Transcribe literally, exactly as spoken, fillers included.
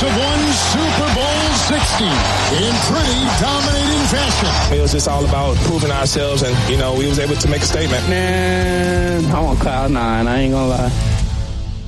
have won Super Bowl sixty in pretty dominating fashion. It was just all about proving ourselves, and, you know, we was able to make a statement. Man, I'm on cloud nine. I ain't gonna lie.